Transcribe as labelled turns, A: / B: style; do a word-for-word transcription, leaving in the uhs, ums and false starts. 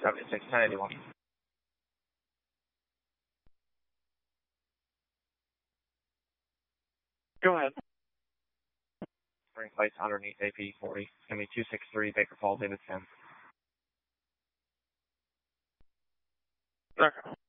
A: seventy-six, ten eighty-one.
B: Go ahead.
A: Spring flights underneath A P forty. Give me two six three, Baker Falls, David ten.
B: Okay.